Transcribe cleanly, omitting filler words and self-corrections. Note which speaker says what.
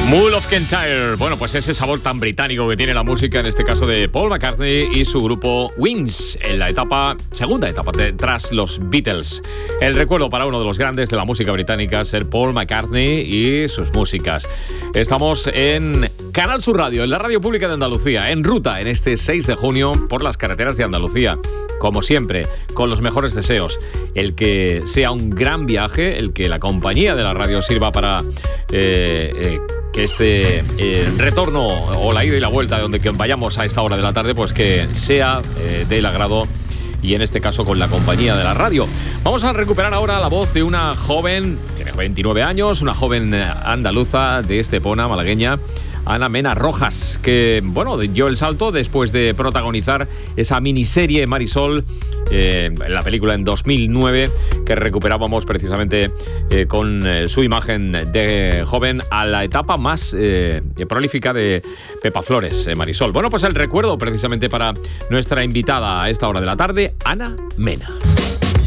Speaker 1: Mull of Kintyre. Bueno, pues ese sabor tan británico que tiene la música, en este caso de Paul McCartney y su grupo Wings, en la segunda etapa tras los Beatles. El recuerdo para uno de los grandes de la música británica, ser Paul McCartney y sus músicas. Estamos en Canal Sur Radio, en la radio pública de Andalucía, en ruta en este 6 de junio por las carreteras de Andalucía. Como siempre, con los mejores deseos. El que sea un gran viaje, el que la compañía de la radio sirva para que este retorno o la ida y la vuelta de donde que vayamos a esta hora de la tarde, pues que sea del agrado, y en este caso con la compañía de la radio. Vamos a recuperar ahora la voz de una joven, tiene 29 años, una joven andaluza de Estepona, malagueña, Ana Mena Rojas, que, bueno, dio el salto después de protagonizar esa miniserie Marisol, la película en 2009, que recuperábamos precisamente con su imagen de joven a la etapa más prolífica de Pepa Flores, Marisol. Bueno, pues el recuerdo precisamente para nuestra invitada a esta hora de la tarde, Ana Mena.